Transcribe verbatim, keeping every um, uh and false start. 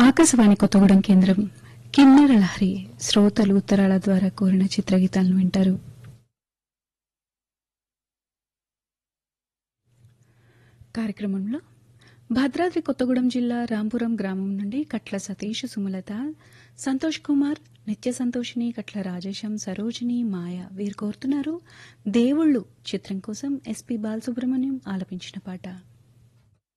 ఆకాశవాణి కొత్తగూడెం కేంద్రం కిన్నెర లహరి శ్రోతలు ఉత్తరాల ద్వారా కోరిన చిత్రగీతాలను వింటారు. కార్యక్రమంలో భద్రాద్రి కొత్తగూడెం జిల్లా రాంపురం గ్రామం నుండి కట్ల సతీష్, సుమలత, సంతోష్ కుమార్, నిత్య సంతోషిని, కట్ల రాజేశం, సరోజిని, మాయ వీరు కోరుతున్నారు దేవుళ్ళు చిత్రం కోసం ఎస్పి బాలసుబ్రహ్మణ్యం ఆలపించిన పాట.